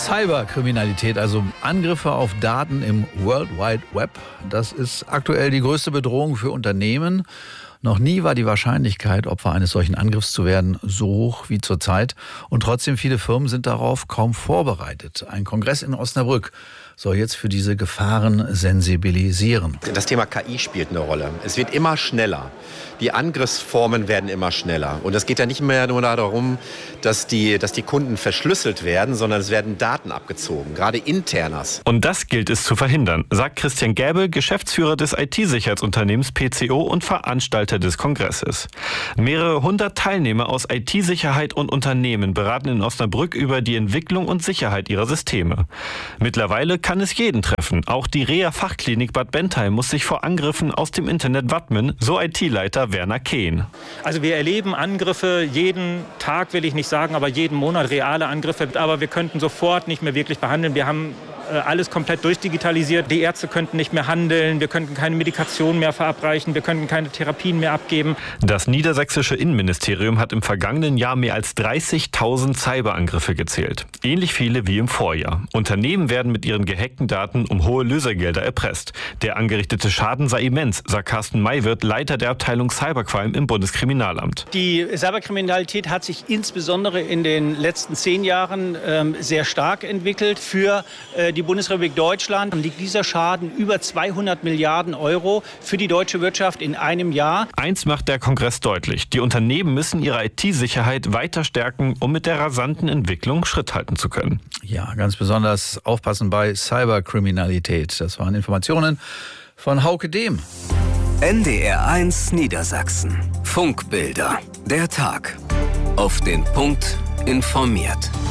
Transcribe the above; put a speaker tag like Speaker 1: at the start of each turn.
Speaker 1: Cyberkriminalität, also Angriffe auf Daten im World Wide Web, das ist aktuell die größte Bedrohung für Unternehmen. Noch nie war die Wahrscheinlichkeit, Opfer eines solchen Angriffs zu werden, so hoch wie zurzeit. Und trotzdem, viele Firmen sind darauf kaum vorbereitet. Ein Kongress in Osnabrück soll jetzt für diese Gefahren sensibilisieren.
Speaker 2: Das Thema KI spielt eine Rolle. Es wird immer schneller. Die Angriffsformen werden immer schneller. Und es geht ja nicht mehr nur darum, dass die Kunden verschlüsselt werden, sondern es werden Daten abgezogen, gerade internas.
Speaker 3: Und das gilt es zu verhindern, sagt Christian Gäbe, Geschäftsführer des IT-Sicherheitsunternehmens PCO und Veranstalter des Kongresses. Mehrere hundert Teilnehmer aus IT-Sicherheit und Unternehmen beraten in Osnabrück über die Entwicklung und Sicherheit ihrer Systeme. Mittlerweile kann es jeden treffen. Auch die Reha-Fachklinik Bad Bentheim muss sich vor Angriffen aus dem Internet wappnen, so IT-Leiter Werner Kehn.
Speaker 4: Also wir erleben Angriffe jeden Tag, will ich nicht sagen, aber jeden Monat reale Angriffe. Aber wir könnten sofort nicht mehr wirklich behandeln. Wir haben alles komplett durchdigitalisiert. Die Ärzte könnten nicht mehr handeln, wir könnten keine Medikation mehr verabreichen, wir könnten keine Therapien mehr abgeben.
Speaker 3: Das niedersächsische Innenministerium hat im vergangenen Jahr mehr als 30.000 Cyberangriffe gezählt. Ähnlich viele wie im Vorjahr. Unternehmen werden mit ihren gehackten Daten um hohe Lösegelder erpresst. Der angerichtete Schaden sei immens, sagt Carsten Maywirth, Leiter der Abteilung Cybercrime im Bundeskriminalamt.
Speaker 5: Die Cyberkriminalität hat sich insbesondere in den letzten 10 Jahren sehr stark entwickelt. Für die Bundesrepublik Deutschland liegt dieser Schaden über 200 Milliarden Euro für die deutsche Wirtschaft in einem Jahr.
Speaker 3: Eins macht der Kongress deutlich. Die Unternehmen müssen ihre IT-Sicherheit weiter stärken, um mit der rasanten Entwicklung Schritt halten zu können.
Speaker 1: Ja, ganz besonders aufpassen bei Cyberkriminalität. Das waren Informationen von Hauke Dehm.
Speaker 6: NDR1 Niedersachsen. Funkbilder. Der Tag. Auf den Punkt informiert.